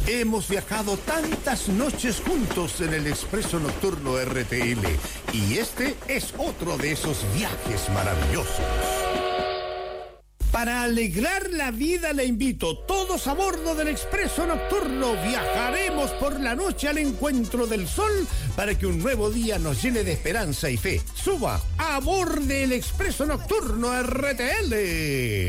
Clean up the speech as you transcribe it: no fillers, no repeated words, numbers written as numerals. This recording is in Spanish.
Hemos viajado tantas noches juntos en el Expreso Nocturno RTL y este es otro de esos viajes maravillosos. Para alegrar la vida le invito, todos a bordo del Expreso Nocturno. Viajaremos por la noche al encuentro del sol para que un nuevo día nos llene de esperanza y fe. Suba a bordo del Expreso Nocturno RTL.